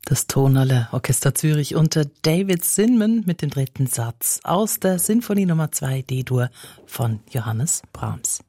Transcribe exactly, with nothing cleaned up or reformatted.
Das Tonhalle Orchester Zürich unter David Zinman mit dem dritten Satz aus der Sinfonie Nummer zwei D-Dur von Johannes Brahms.